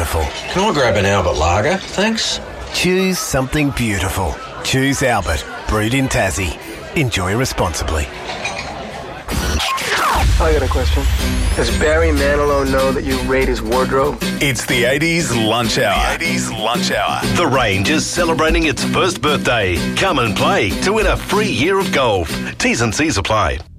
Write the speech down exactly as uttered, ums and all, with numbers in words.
beautiful. Can I grab an Albert Lager, thanks? Choose something beautiful. Choose Albert, brewed in Tassie. Enjoy responsibly. I got a question. Does Barry Manilow know that you raid his wardrobe? It's the eighties Lunch Hour. The eighties Lunch Hour. The Range is celebrating its first birthday. Come and play to win a free year of golf. T's and C's apply.